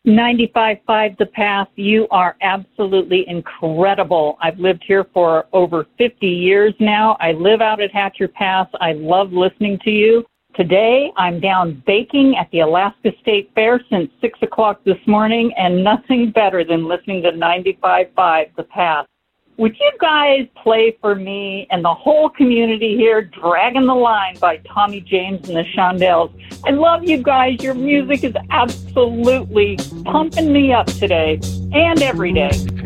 95.5 The Path, you are absolutely incredible. I've lived here for over 50 years now. I live out at Hatcher Pass. I love listening to you. Today, I'm down baking at the Alaska State Fair since 6 o'clock this morning, and nothing better than listening to 95.5 The Path. Would you guys play for me and the whole community here, Dragging the Line by Tommy James and the Shondells? I love you guys. Your music is absolutely pumping me up today and every day.